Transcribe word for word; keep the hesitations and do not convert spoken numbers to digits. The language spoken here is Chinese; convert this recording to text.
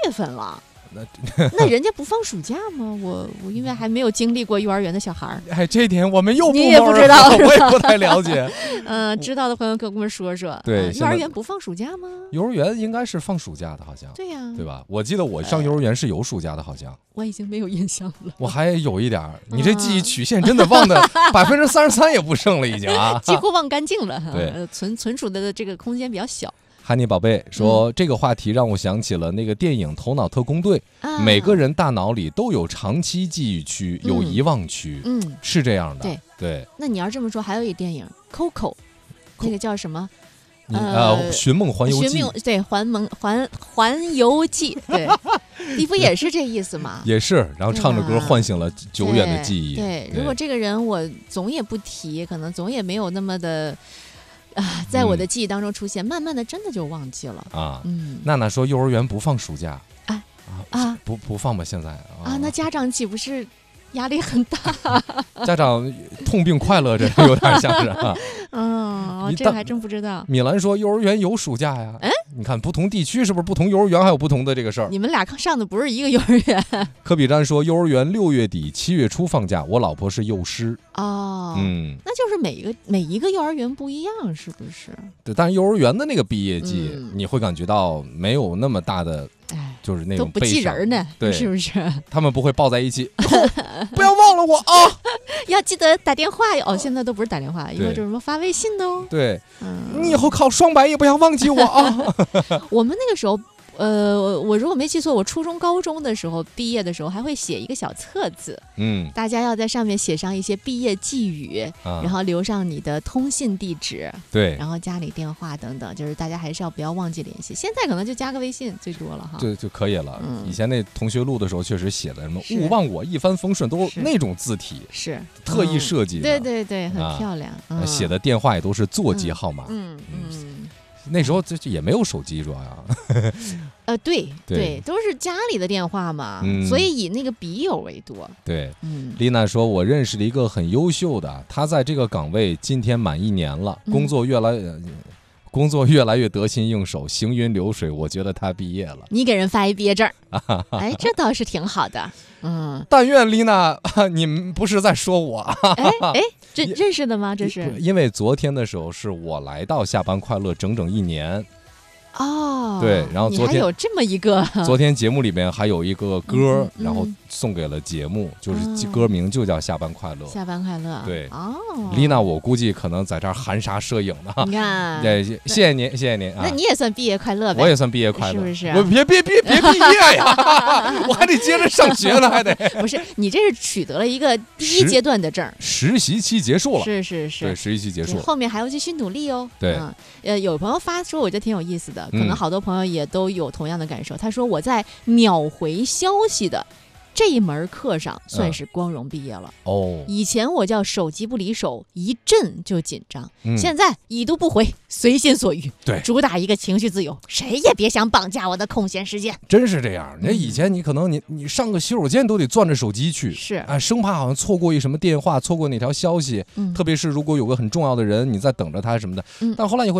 月份了。那那人家不放暑假吗？我我因为还没有经历过幼儿园的小孩儿， 哎，这点我们又不你也不知道， 我也不太了解。 嗯、呃，知道的朋友跟我们说说。 对、 呃，幼儿园不放暑假吗？ 幼儿园应该是放暑假的，好像。 对呀、啊， 对吧？我记得我上幼儿园是有暑假的，好像。 我已经没有印象了。 我还有一点儿，你这记忆曲线真的忘的百分之三十三也不剩了，已经啊， 几乎忘干净了。 对， 呃、存存储的这个空间比较小。 汉尼宝贝说、 嗯、 这个话题让我想起了那个电影《头脑特工队》啊，每个人大脑里都有长期记忆区，有遗忘区， 嗯， 是这样的。 对对。 那你要这么说，还有一电影《Coco》，那个叫什么？ 呃，寻梦环游记。 对，环梦环环游记，对，你不也是这意思吗？ 也是，然后唱着歌唤醒了久远的记忆。 对，对对，如果这个人我总也不提，可能总也没有那么的。啊，在我的记忆当中出现，嗯、慢慢的真的就忘记了啊。嗯，娜娜说幼儿园不放暑假， 啊啊， 不不放吧？现在 啊, 啊，那家长岂不是压力很大？ 家长痛并快乐着，有点像是啊。 嗯、哦，这个还真不知道。 米兰说幼儿园有暑假呀。哎，你看不同地区是不是不同幼儿园还有不同的这个事儿？ 你们俩上的不是一个幼儿园。 科比詹说幼儿园六月底七月初放假，我老婆是幼师。 哦，嗯，那就是每一个每一个幼儿园不一样，是不是？ 对，但是幼儿园的那个毕业季，嗯、你会感觉到没有那么大的。就是那种都不记人呢， 对， 是不是？ 他们不会抱在一起，不要忘了我啊！ 要记得打电话哦。现在都不是打电话，以后就是什么发微信哦。 对，嗯、你以后考双百也不要忘记我啊！ 我们那个时候。呃，我如果没记错，我初中、高中的时候毕业的时候还会写一个小册子，嗯，大家要在上面写上一些毕业寄语，啊、然后留上你的通信地址， 对， 然后家里电话等等，就是大家还是要不要忘记联系。现在可能就加个微信最多了哈， 就就可以了。嗯、以前那同学录的时候确实写的什么勿忘我一帆风顺，都是那种字体， 是特意设计的， 对对对，很漂亮。 啊嗯、写的电话也都是座机号码， 嗯嗯。嗯那时候这也没有手机，主要呀。 呃，对 对, 对，都是家里的电话嘛，嗯、所以以那个笔友为多。 对，嗯、丽娜说，我认识了一个很优秀的，他在这个岗位今天满一年了，工作越来越。嗯工作越来越得心应手，行云流水，我觉得他毕业了。 你给人发一毕业证，哎，这倒是挺好的。嗯， 但愿丽娜，你们不是在说我。 哎哎，这认识的吗？这是因为昨天的时候是我来到下班快乐整整一年。 哦， 对，然后昨天你还有这么一个， 昨天节目里面还有一个歌，嗯、然后送给了节目，嗯、就是歌名就叫《下班快乐》。 下班快乐， 对哦， 丽娜，我估计可能在这儿含沙射影呢。 你看， 对，谢谢您，谢谢您啊。 那你也算毕业快乐呗？ 我也算毕业快乐， 是不是？ 我别别别别毕业呀，我还得接着上学呢，还得。 不是，你这是取得了一个第一阶段的证， 实习期结束了， 是是是， 对，实习期结束了， 后面还要继续努力哦。 对， 嗯、呃，有朋友发说，我觉得挺有意思的。可能好多朋友也都有同样的感受。嗯、他说我在秒回消息的这一门课上算是光荣毕业了。嗯、哦，以前我叫手机不离手，一震就紧张。嗯、现在已读不回，随心所欲。 对， 主打一个情绪自由，谁也别想绑架我的空闲时间。 真是这样。那以前你可能你你上个洗手间都得攥着手机去， 是啊，生怕好像错过一什么电话，错过哪条消息。嗯，特别是如果有个很重要的人你在等着他什么的。嗯，但后来你会。